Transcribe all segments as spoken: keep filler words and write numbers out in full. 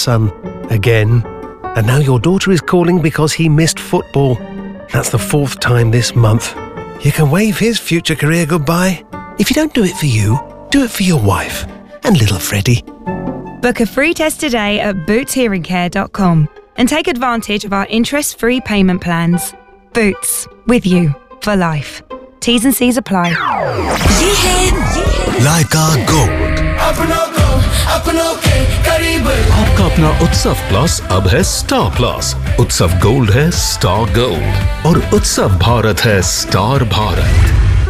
son again. And now your daughter is calling because he missed football. That's the fourth time this month. You can wave his future career goodbye. If you don't do it for you, do it for your wife and little Freddie. Book a free test today at boots hearing care dot com and take advantage of our interest-free payment plans. Boots, with you for life. T's and C's apply. Leica Gold. आपका अपना उत्सव plus अब है star plus. उत्सव gold है star gold और उत्सव भारत है star Bharat.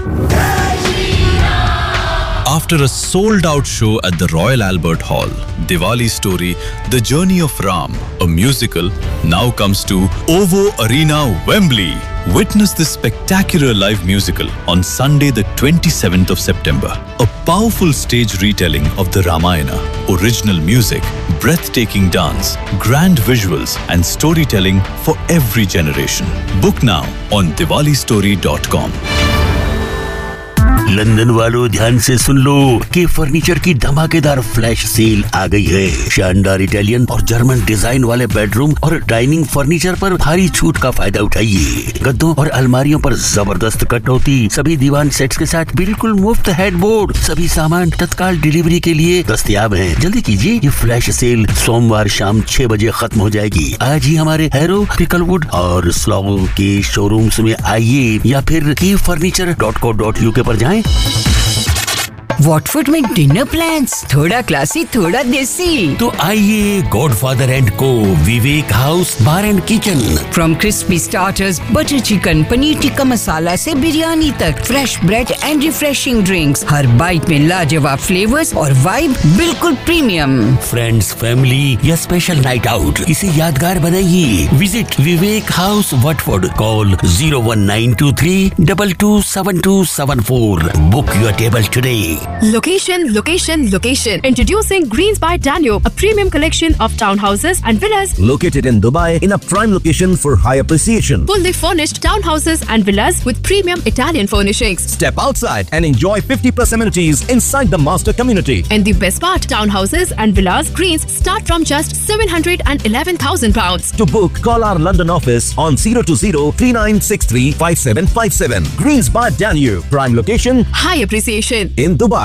After a sold-out show at the Royal Albert Hall, Diwali story, The Journey of Ram, a musical, now comes to OVO Arena, Wembley. Witness this spectacular live musical on Sunday the twenty-seventh of September. A powerful stage retelling of the Ramayana, original music, breathtaking dance, grand visuals and storytelling for every generation. Book now on diwali story dot com. London वालों ध्यान से सुन लो कि furniture की धमाकेदार flash sale आ गई है. शानदार Italian और जर्मन डिजाइन वाले बेडरूम और डाइनिंग फर्नीचर पर भारी छूट का फायदा उठाइए. गद्दों और अलमारियों पर जबरदस्त कटौती. सभी दीवान सेट्स के साथ बिल्कुल मुफ्त हेडबोर्ड. सभी सामान तत्काल डिलीवरी के लिए दस्तयाब हैं. जल्दी कीजिए, ये फ्लैश सेल सोमवार शाम छह बजे खत्म हो जाएगी. आज ही हमारे हैरो, पिकलवुड और स्लॉगो के शोरूम्स में आइए या फिर की furniture dot co dot UK पर जाएं. वॉटफोर्ड में डिनर प्लान्स, थोड़ा क्लासी थोड़ा देसी. तो आइए गॉडफादर एंड को, विवेक house bar and kitchen. From crispy starters, butter chicken, paneer tikka masala से बिरयानी तक, fresh bread and refreshing drinks. Her bite में लाजवाब फ्लेवर्स और वाइब बिल्कुल प्रीमियम. फ्रेंड्स, फैमिली या स्पेशल नाइट आउट, इसे यादगार बनाइए. Visit Vivek house Watford. Call zero one nine to three double two seven to seven four. Book your table today. Location, location, location. Introducing Greens by Danube, a premium collection of townhouses and villas located in Dubai in a prime location for high appreciation. Fully furnished townhouses and villas with premium Italian furnishings. Step outside and enjoy fifty plus amenities inside the master community. And the best part, townhouses and villas Greens start from just seven hundred eleven thousand pounds. To book, call our London office on zero two zero three nine six three five seven five seven. Greens by Danube, prime location, high appreciation in Dubai.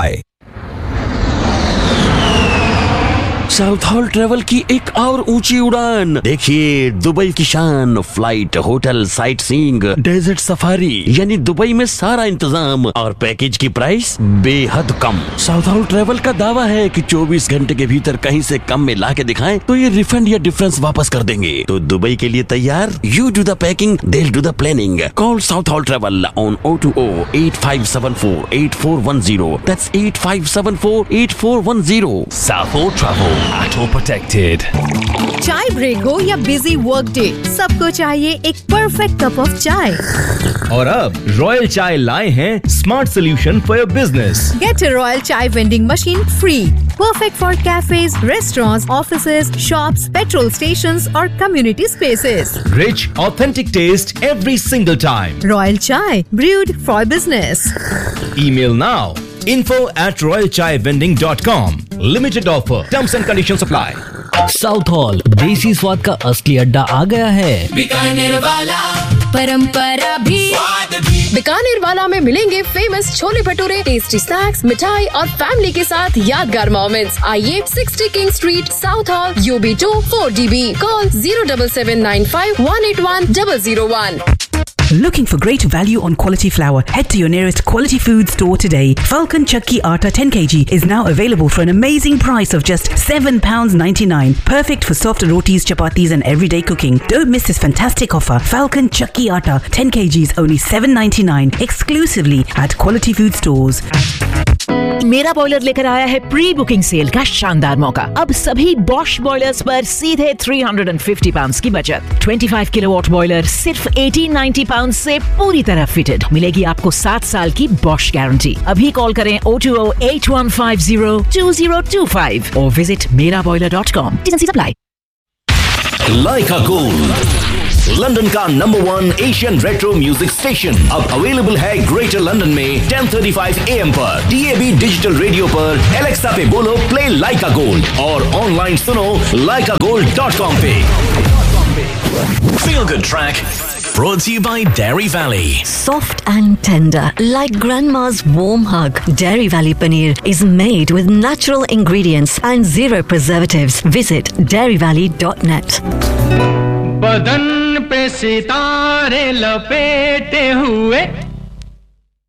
South hall travel की एक और ऊंची उड़ान. देखिए Dubai की शान. Flight, hotel, sight seeing, desert safari, यानी Dubai में सारा इंतजाम और पैकेज की प्राइस बेहद कम. साउथ हॉल ट्रेवल का दावा है कि चौबीस घंटे के भीतर कहीं से कम में ला के दिखाएं तो ये रिफंड या डिफरेंस वापस कर देंगे. तो दुबई के लिए तैयार? You do the packing, they do the planning. Call south hall travel on O two O eight five seven four eight four one zero. That's eight five seven four eight four one zero. South Hall Travel. At all protected. चाय break हो या busy work day, सबको चाहिए एक perfect cup of चाय. और अब royal चाय लाए हैं smart solution for your business. Get a Royal Chai vending machine free. Perfect for cafes, restaurants, offices, shops, petrol stations or community spaces. Rich, authentic taste every single time. Royal Chai, brewed for business. Email now. info at royal chai vending dot com. Limited offer. Terms and conditions apply. South Hall, देसी स्वाद का असली अड्डा आ गया है. बीकानेर वाला, परंपरा भी, बीकानेर वाला में मिलेंगे famous chole bhature, tasty snacks, मिठाई और फैमिली के साथ यादगार मोमेंट्स. आइए sixty king street, south hall, you B to four D B. Call zero double seven nine five one eight one double zero one. Looking for great value on quality flour? Head to your nearest quality food store today. Falcon Chakki Atta ten kilograms is now available for an amazing price of just seven pounds ninety-nine. Perfect for soft rotis, chapatis and everyday cooking. Don't miss this fantastic offer. Falcon Chakki Atta ten kilograms only seven ninety-nine exclusively at quality food stores. मेरा boiler लेकर आया है pre booking cell का शानदार मौका. अब सभी Bosch boilers पर सीधे तीन सौ पचास पाउंड्स की बचत. पच्चीस किलोवाट बॉयलर सिर्फ अठारह सौ नब्बे पाउंड्स से पूरी तरह फिटेड. मिलेगी आपको सात साल की बॉश गारंटी. अभी कॉल करें O two O eight one five zero to zero to five और विजिट मेरा boiler dot com. T's and C's apply. Leica Gold. London का number one Asian retro music station अब available है greater London में ten thirty five A M पर, D A B digital radio पर, Alexa पे बोलो play लाइका gold और online सुनो लाइका गोल्ड डॉट कॉम पे। Feel Good Track brought to you by Dairy Valley. Soft and tender, like grandma's warm hug. Dairy Valley paneer is made with natural ingredients and zero preservatives. Visit dairy valley dot net. बदन पे सितारे लपेटे हुए